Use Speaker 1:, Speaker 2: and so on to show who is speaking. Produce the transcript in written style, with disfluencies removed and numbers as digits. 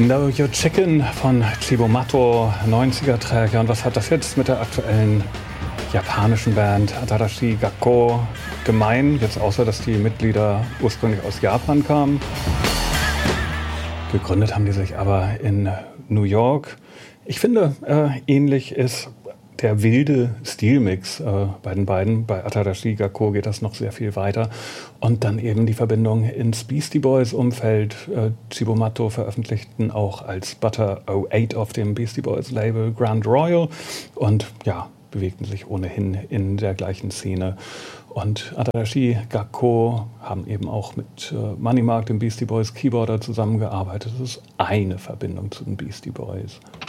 Speaker 1: Know Your Chicken von Cibo Matto, 90er-Track. Und was hat das jetzt mit der aktuellen japanischen Band Atarashi Gakko gemein? Jetzt außer, dass die Mitglieder ursprünglich aus Japan kamen. Gegründet haben die sich aber in New York. Ich finde, ähnlich ist der wilde Stilmix bei den beiden. Bei Atarashi Gakko geht das noch sehr viel weiter. Und dann eben die Verbindung ins Beastie Boys Umfeld. Cibo Matto veröffentlichten auch als Butter 08 auf dem Beastie Boys Label Grand Royal und ja, bewegten sich ohnehin in der gleichen Szene. Und Atarashi Gakko haben eben auch mit Money Mark, dem Beastie Boys Keyboarder, zusammengearbeitet. Das ist eine Verbindung zu den Beastie Boys.